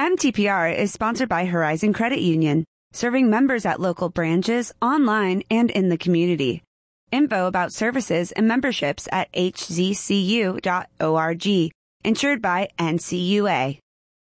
MTPR is sponsored by Horizon Credit Union, serving members at local branches, online, and in the community. Info about services and memberships at hzcu.org. Insured by NCUA.